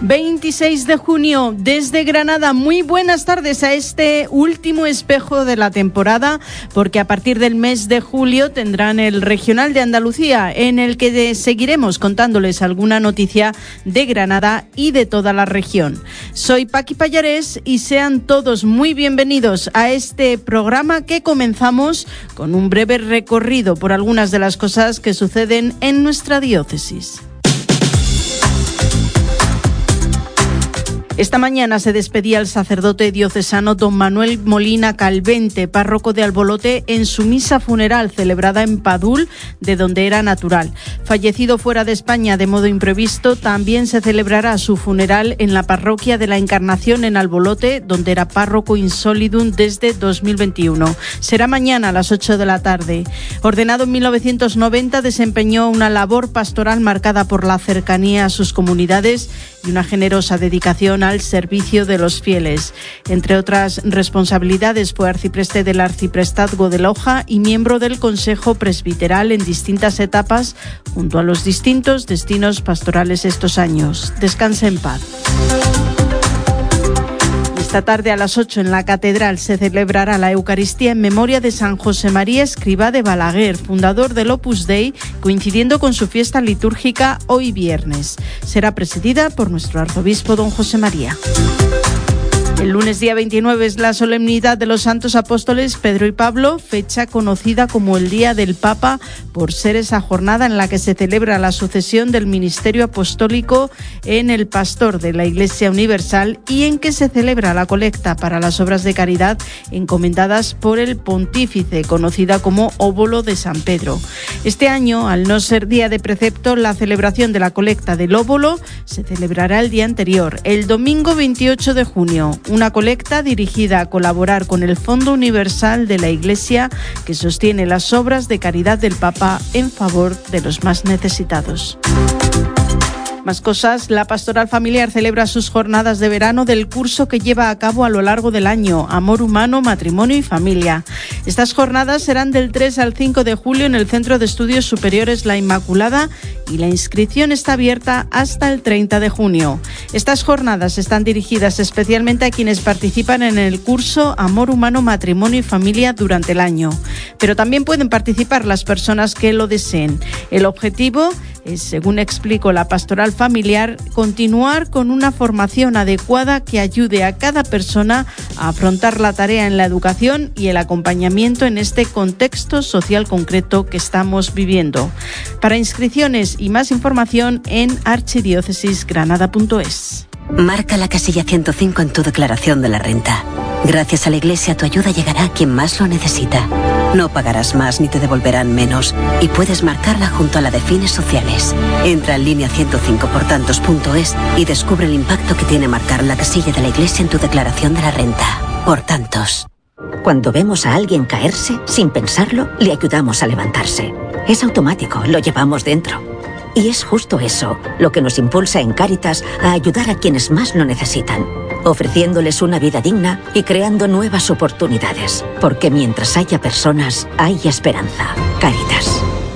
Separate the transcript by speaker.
Speaker 1: 26 de junio, desde Granada. Muy buenas tardes a este último espejo de la temporada, porque a partir del mes de julio tendrán el Regional de Andalucía, en el que seguiremos contándoles alguna noticia de Granada y de toda la región. Soy Paqui Pallarés y sean todos muy bienvenidos a este programa que comenzamos con un breve recorrido por algunas de las cosas que suceden en nuestra diócesis. Esta mañana se despedía el sacerdote diocesano don Manuel Molina Calvente, párroco de Albolote, en su misa funeral celebrada en Padul, de donde era natural. Fallecido fuera de España de modo imprevisto, también se celebrará su funeral en la parroquia de la Encarnación en Albolote, donde era párroco in solidum desde 2021. Será mañana a las 8 de la tarde. Ordenado en 1990, desempeñó una labor pastoral marcada por la cercanía a sus comunidades y una generosa dedicación al servicio de los fieles. Entre otras responsabilidades, fue arcipreste del Arciprestazgo de Loja y miembro del Consejo Presbiteral en distintas etapas, junto a los distintos destinos pastorales estos años. Descanse en paz. Esta tarde a las 8 en la Catedral se celebrará la Eucaristía en memoria de San José María Escrivá de Balaguer, fundador del Opus Dei, coincidiendo con su fiesta litúrgica hoy viernes. Será presidida por nuestro arzobispo don José María. El lunes día 29 es la solemnidad de los santos apóstoles Pedro y Pablo, fecha conocida como el Día del Papa por ser esa jornada en la que se celebra la sucesión del ministerio apostólico en el pastor de la Iglesia Universal y en que se celebra la colecta para las obras de caridad encomendadas por el pontífice, conocida como Óbolo de San Pedro. Este año, al no ser día de precepto, la celebración de la colecta del óbolo se celebrará el día anterior, el domingo 28 de junio. Una colecta dirigida a colaborar con el Fondo Universal de la Iglesia, que sostiene las obras de caridad del Papa en favor de los más necesitados. Más cosas, la Pastoral Familiar celebra sus jornadas de verano del curso que lleva a cabo a lo largo del año, Amor Humano, Matrimonio y Familia. Estas jornadas serán del 3 al 5 de julio en el Centro de Estudios Superiores La Inmaculada y la inscripción está abierta hasta el 30 de junio. Estas jornadas están dirigidas especialmente a quienes participan en el curso Amor Humano, Matrimonio y Familia durante el año. Pero también pueden participar las personas que lo deseen. El objetivo es, según explicó la Pastoral Familiar, continuar con una formación adecuada que ayude a cada persona a afrontar la tarea en la educación y el acompañamiento en este contexto social concreto que estamos viviendo. Para inscripciones y más información en archidiócesisgranada.es.
Speaker 2: Marca la casilla 105 en tu declaración de la renta. Gracias a la Iglesia, tu ayuda llegará a quien más lo necesita. No pagarás más ni te devolverán menos y puedes marcarla junto a la de fines sociales. Entra en línea 105portantos.es y descubre el impacto que tiene marcar la casilla de la Iglesia en tu declaración de la renta. Por tantos.
Speaker 3: Cuando vemos a alguien caerse, sin pensarlo, le ayudamos a levantarse. Es automático, lo llevamos dentro. Y es justo eso lo que nos impulsa en Cáritas a ayudar a quienes más lo necesitan, ofreciéndoles una vida digna y creando nuevas oportunidades. Porque mientras haya personas, hay esperanza. Cáritas.